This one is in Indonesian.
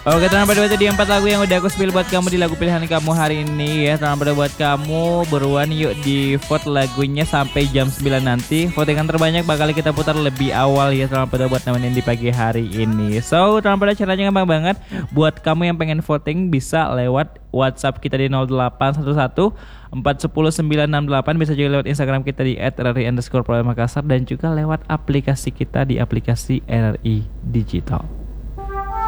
Oke teman pada itu dia 4 lagu yang udah aku spill buat kamu di lagu pilihan kamu hari ini ya. Teman pada buat kamu buruan yuk di vote lagunya sampai jam 9 nanti. Votingan terbanyak bakal kita putar lebih awal ya teman pada buat nemenin di pagi hari ini. So teman pada caranya gampang banget. Buat kamu yang pengen voting bisa lewat WhatsApp kita di 0811 410968, bisa juga lewat Instagram kita di @rri_Makassar dan juga lewat aplikasi kita di aplikasi RRI Digital.